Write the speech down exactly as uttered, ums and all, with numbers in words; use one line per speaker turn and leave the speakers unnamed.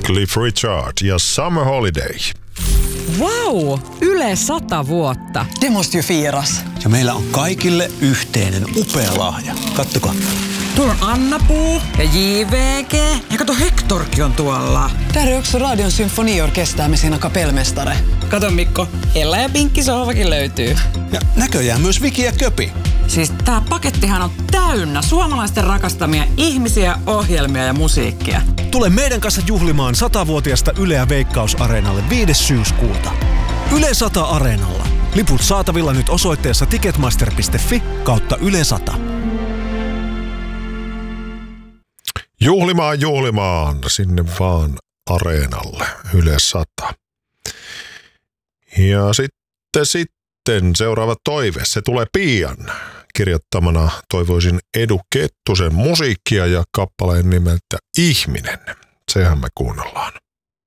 Cliff Richard ja Summer Holiday.
Wow, Yle sata vuotta.
Det måste ju firas.
Ja meillä on kaikille yhteinen upea lahja. Kattokaa.
Tuolla on Anna-Puu ja J V G. Ja kato, Hectorkin on tuolla. Där är också Radion symfoniorkester med sina kapellmästare. Kato Mikko, Ella ja Pinkki sohvakin löytyy.
Ja näköjään myös Viki ja Köpi.
Siis tää pakettihan on täynnä suomalaisten rakastamia ihmisiä, ohjelmia ja musiikkia.
Tule meidän kanssa juhlimaan satavuotiaasta Yleä Veikkaus-areenalle viides syyskuuta. Yle sata Areenalla. Liput saatavilla nyt osoitteessa ticketmaster piste fi kautta Yle sata.
Juhlimaan, juhlimaan, sinne vaan Areenalle, Yle sata. Ja sitten, sitten seuraava toive, se tulee pian. Kirjoittamana toivoisin Edu Kettusen musiikkia ja kappaleen nimeltä Ihminen. Sehän me kuunnellaan.